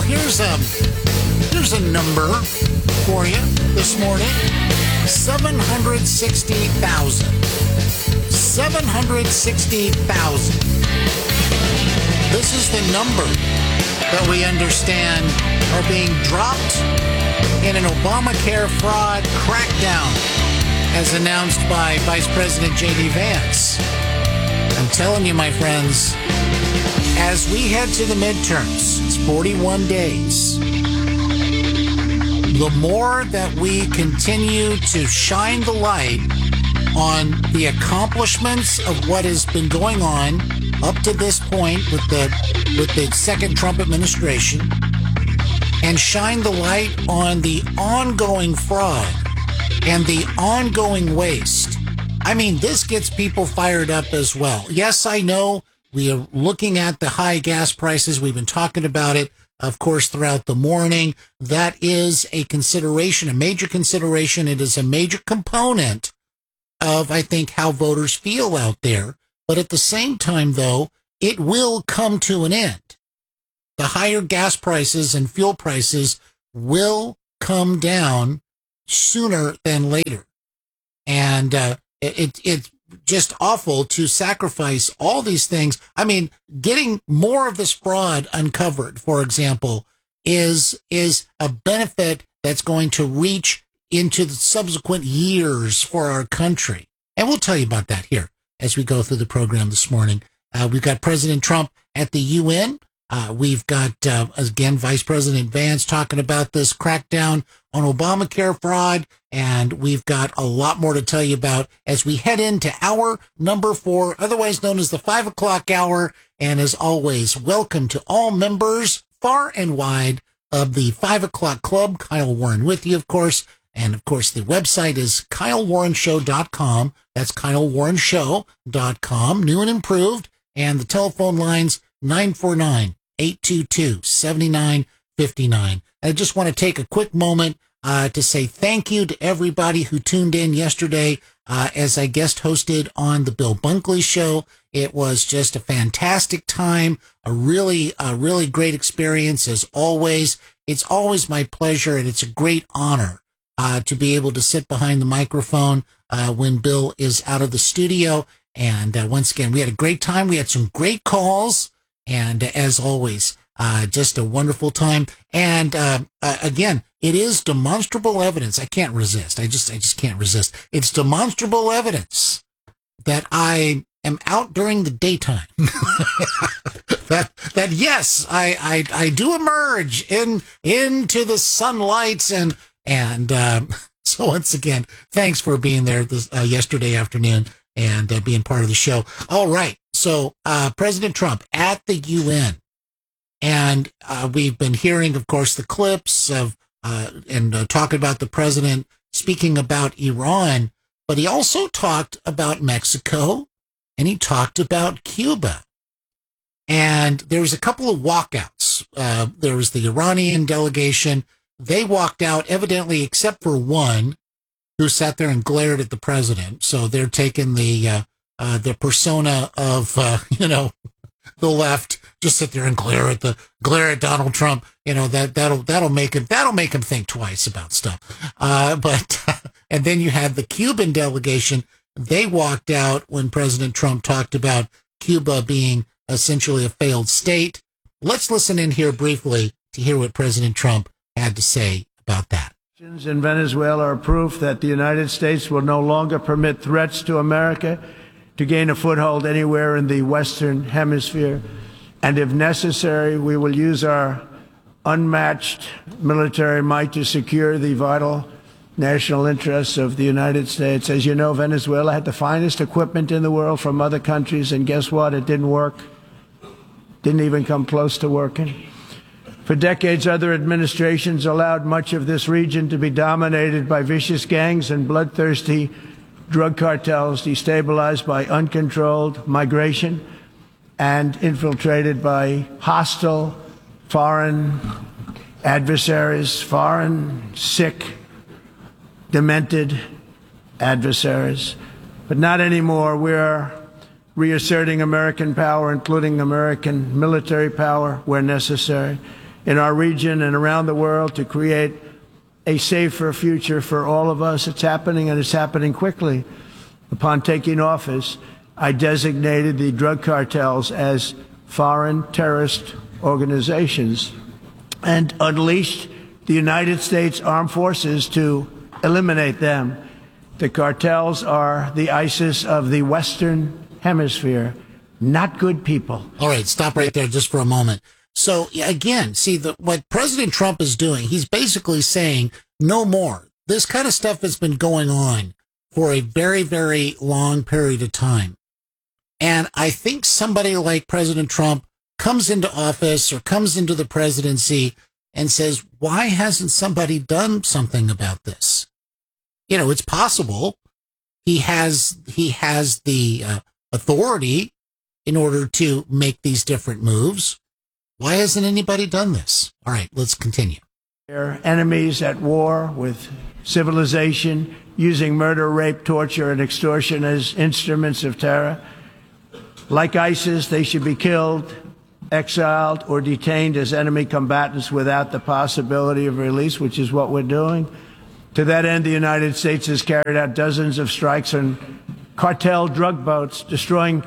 Here's a number for you this morning. 760,000. 760,000. This is the number that we understand are being dropped in an Obamacare fraud crackdown, as announced by Vice President J.D. Vance. I'm telling you, my friends, as we head to the midterms, it's 41 days. The more that we continue to shine the light on the accomplishments of what has been going on up to this point with the second Trump administration, and shine the light on the ongoing fraud and the ongoing waste. I mean, this gets people fired up as well. Yes, I know we are looking at the high gas prices. We've been talking about it, of course, throughout the morning. That is a consideration, a major consideration. It is a major component of, I think, how voters feel out there. But at the same time, though, it will come to an end. The higher gas prices and fuel prices will come down sooner than later. And it's just awful to sacrifice all these things. I mean, getting more of this fraud uncovered, for example, is a benefit that's going to reach into the subsequent years for our country. And we'll tell you about that here as we go through the program this morning. We've got President Trump at the UN. We've got, again, Vice President Vance talking about this crackdown on Obamacare fraud. And we've got a lot more to tell you about as we head into hour number 4, otherwise known as the 5 o'clock hour. And as always, welcome to all members far and wide of the 5 o'clock club. Kyle Warren with you, of course. And, of course, the website is KyleWarrenShow.com. That's KyleWarrenShow.com, new and improved. And the telephone lines, 949-822-7959. I just want to take a quick moment to say thank you to everybody who tuned in yesterday as I guest hosted on the Bill Bunkley Show. It was just a fantastic time, a really great experience as always. It's always my pleasure, and it's a great honor to be able to sit behind the microphone when Bill is out of the studio. And once again, we had a great time. We had some great calls. And as always, just a wonderful time. And again, it is demonstrable evidence. I can't resist. I just can't resist. It's demonstrable evidence that I am out during the daytime. that yes, I do emerge into the sunlights and so once again, thanks for being there this yesterday afternoon and being part of the show. All right. So President Trump at the UN, and we've been hearing, of course, the clips of and talking about the president speaking about Iran, but he also talked about Mexico and he talked about Cuba. And there was a couple of walkouts. There was the Iranian delegation. They walked out, evidently, except for one who sat there and glared at the president. So they're taking the persona of, the left, just sit there and glare at Donald Trump. That'll make him think twice about stuff. And then you had the Cuban delegation. They walked out when President Trump talked about Cuba being essentially a failed state. Let's listen in here briefly to hear what President Trump had to say about that. In Venezuela are proof that the United States will no longer permit threats to America to gain a foothold anywhere in the Western Hemisphere. And if necessary, we will use our unmatched military might to secure the vital national interests of the United States. As you know, Venezuela had the finest equipment in the world from other countries, and guess what? It didn't work. Didn't even come close to working. For decades, other administrations allowed much of this region to be dominated by vicious gangs and bloodthirsty drug cartels, destabilized by uncontrolled migration and infiltrated by hostile foreign adversaries, foreign, sick, demented adversaries. But not anymore. We're reasserting American power, including American military power where necessary. in our region and around the world to create a safer future for all of us. It's happening, and it's happening quickly. Upon taking office, I designated the drug cartels as foreign terrorist organizations and unleashed the United States Armed Forces to eliminate them. The cartels are the ISIS of the Western Hemisphere, not good people. All right, stop right there just for a moment. So again, see, what President Trump is doing, he's basically saying no more. This kind of stuff has been going on for a very, very long period of time. And I think somebody like President Trump comes into office or comes into the presidency and says, why hasn't somebody done something about this? You know, it's possible he has the authority in order to make these different moves. Why hasn't anybody done this? All right, let's continue. They're enemies at war with civilization, using murder, rape, torture, and extortion as instruments of terror. Like ISIS, they should be killed, exiled, or detained as enemy combatants without the possibility of release, which is what we're doing. To that end, the United States has carried out dozens of strikes on cartel drug boats, destroying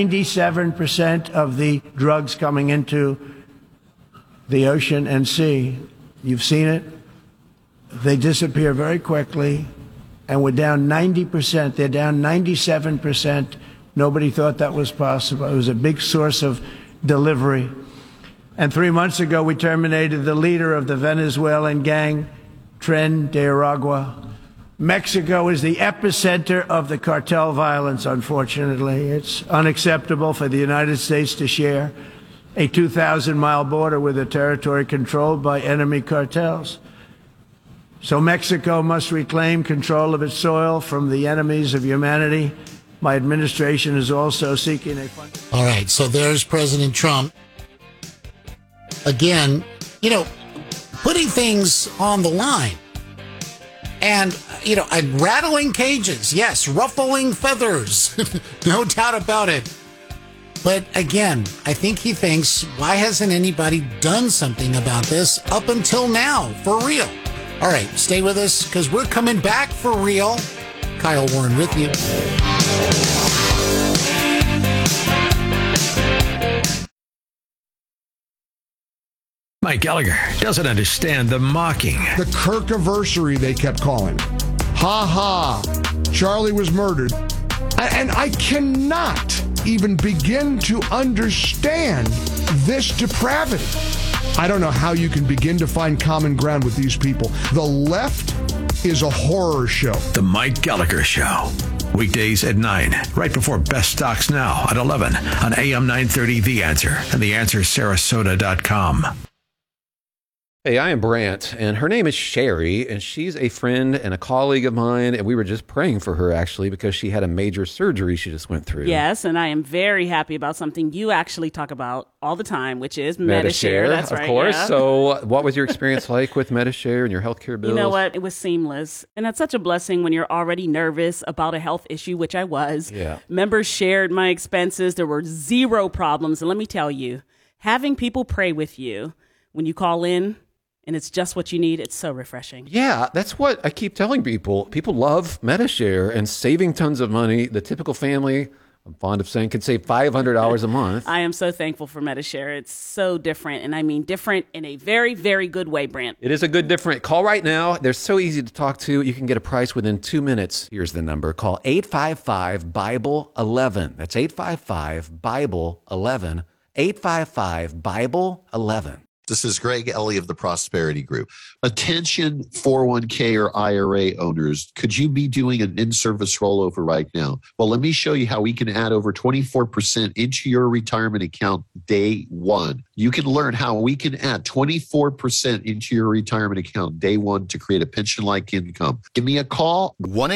97% of the drugs coming into the ocean and sea. You've seen it. They disappear very quickly, and we're down 90%. They're down 97%. Nobody thought that was possible. It was a big source of delivery. And 3 months ago, we terminated the leader of the Venezuelan gang, Tren de Aragua. Mexico is the epicenter of the cartel violence, unfortunately. It's unacceptable for the United States to share a 2,000-mile border with a territory controlled by enemy cartels. So Mexico must reclaim control of its soil from the enemies of humanity. My administration is also seeking a... All right, so there's President Trump. Again, you know, putting things on the line. And, you know, and rattling cages, yes, ruffling feathers, no doubt about it. But again, I think he thinks, why hasn't anybody done something about this up until now, for real? All right, stay with us, because we're coming back for real. Kyle Warren with you. Mike Gallagher doesn't understand the mocking. The Kirkiversary, they kept calling it. Ha ha. Charlie was murdered. And I cannot even begin to understand this depravity. I don't know how you can begin to find common ground with these people. The left is a horror show. The Mike Gallagher Show. Weekdays at 9, right before Best Stocks Now at 11 on AM 930 The Answer and theanswersarasota.com. Hey, I am Brant, and her name is Sherry, and she's a friend and a colleague of mine, and we were just praying for her, actually, because she had a major surgery she just went through. Yes, and I am very happy about something you actually talk about all the time, which is Medi-Share. That's right, of course. Yeah. So what was your experience like with Medi-Share and your healthcare bills? You know what? It was seamless, and that's such a blessing when you're already nervous about a health issue, which I was. Yeah. Members shared my expenses. There were zero problems, and let me tell you, having people pray with you when you call in, and it's just what you need, it's so refreshing. Yeah, that's what I keep telling people. People love Medi-Share and saving tons of money. The typical family, I'm fond of saying, can save $500 a month. I am so thankful for Medi-Share. It's so different, and I mean different in a very, very good way, Brant. It is a good different. Call right now. They're so easy to talk to. You can get a price within 2 minutes. Here's the number. Call 855-BIBLE-11. That's 855-BIBLE-11. 855-BIBLE-11. This is Greg Ellie of the Prosperity Group. Attention 401k or IRA owners, could you be doing an in-service rollover right now? Well, let me show you how we can add over 24% into your retirement account day one. You can learn how we can add 24% into your retirement account day one to create a pension-like income. Give me a call.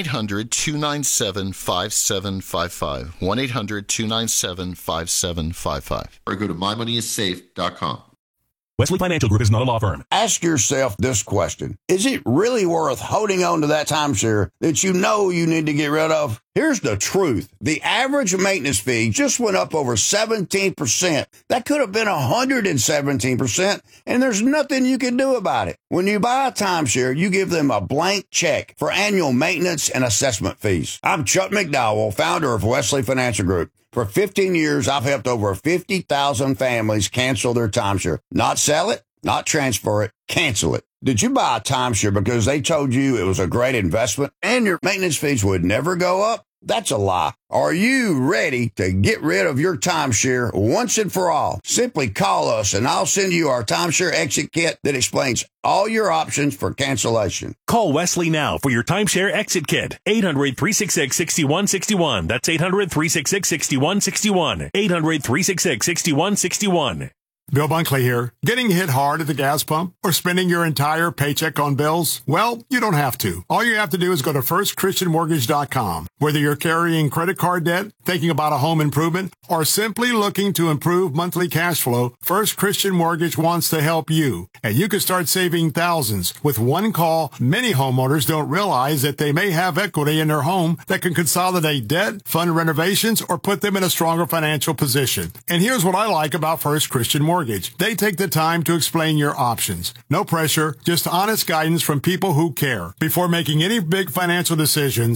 1-800-297-5755. 1-800-297-5755. Or go to mymoneyissafe.com. Wesley Financial Group is not a law firm. Ask yourself this question. Is it really worth holding on to that timeshare that you know you need to get rid of? Here's the truth. The average maintenance fee just went up over 17%. That could have been 117%, and there's nothing you can do about it. When you buy a timeshare, you give them a blank check for annual maintenance and assessment fees. I'm Chuck McDowell, founder of Wesley Financial Group. For 15 years, I've helped over 50,000 families cancel their timeshare. Not sell it, not transfer it, cancel it. Did you buy a timeshare because they told you it was a great investment and your maintenance fees would never go up? That's a lie. Are you ready to get rid of your timeshare once and for all? Simply call us and I'll send you our timeshare exit kit that explains all your options for cancellation. Call Wesley now for your timeshare exit kit. 800-366-6161. That's 800-366-6161. 800-366-6161. Bill Bunkley here. Getting hit hard at the gas pump or spending your entire paycheck on bills? Well, you don't have to. All you have to do is go to firstchristianmortgage.com. Whether you're carrying credit card debt, thinking about a home improvement, or simply looking to improve monthly cash flow, First Christian Mortgage wants to help you. And you can start saving thousands. With one call, many homeowners don't realize that they may have equity in their home that can consolidate debt, fund renovations, or put them in a stronger financial position. And here's what I like about First Christian Mortgage. They take the time to explain your options. No pressure, just honest guidance from people who care. Before making any big financial decisions,